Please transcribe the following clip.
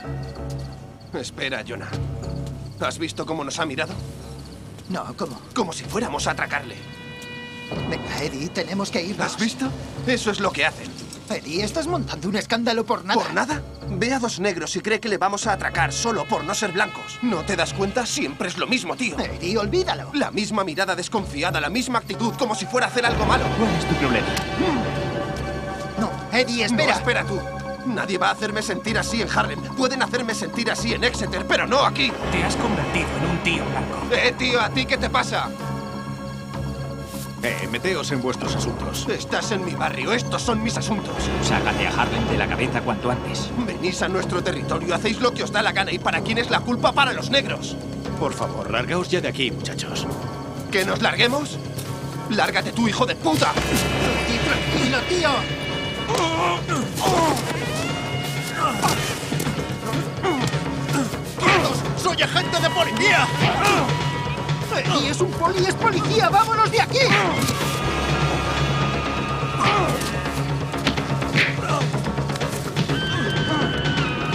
Espera, Jonah. ¿Has visto cómo nos ha mirado? No, ¿cómo? Como si fuéramos a atracarle. Venga, Eddie, tenemos que irnos. ¿Has visto? Eso es lo que hacen. Eddie, estás montando un escándalo por nada. ¿Por nada? Ve a dos negros y cree que le vamos a atracar solo por no ser blancos. ¿No te das cuenta? Siempre es lo mismo, tío. Eddie, olvídalo. La misma mirada desconfiada, la misma actitud, como si fuera a hacer algo malo. ¿Cuál es tu problema? No, Eddie, espera. No, espera tú. Nadie va a hacerme sentir así en Harlem. Pueden hacerme sentir así en Exeter, pero no aquí. Te has convertido en un tío blanco. Tío, ¿a ti qué te pasa? Meteos en vuestros asuntos. Estás en mi barrio, estos son mis asuntos. Sácate a Harlem de la cabeza cuanto antes. Venís a nuestro territorio, hacéis lo que os da la gana. ¿Y para quién es la culpa? Para los negros. Por favor, largaos ya de aquí, muchachos. ¿Que nos larguemos? ¡Lárgate tú, hijo de puta! Eddie, tranquilo, tío. ¡Quietos! ¡Soy agente de policía! Eddie, es un poli, es policía. ¡Vámonos de aquí!